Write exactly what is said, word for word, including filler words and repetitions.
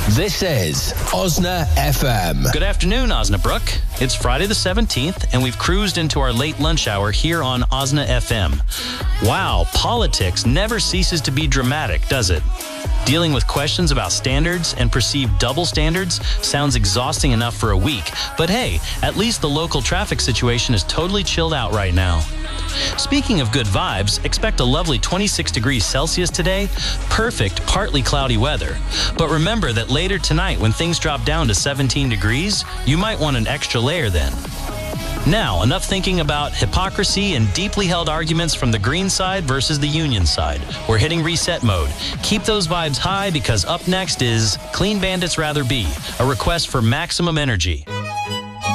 This is Osna F M. Good afternoon, Osnabrook. It's Friday the seventeenth, and we've cruised into our late lunch hour here on Osna F M. Wow, politics never ceases to be dramatic, does it? Dealing with questions about standards and perceived double standards sounds exhausting enough for a week, but hey, at least the local traffic situation is totally chilled out right now. Speaking of good vibes, expect a lovely twenty-six degrees Celsius today, perfect partly cloudy weather. But remember that later tonight when things drop down to seventeen degrees, you might want an extra layer then. Now, enough thinking about hypocrisy and deeply held arguments from the green side versus the union side. We're hitting reset mode. Keep those vibes high because up next is Clean Bandits Rather Be, a request for maximum energy.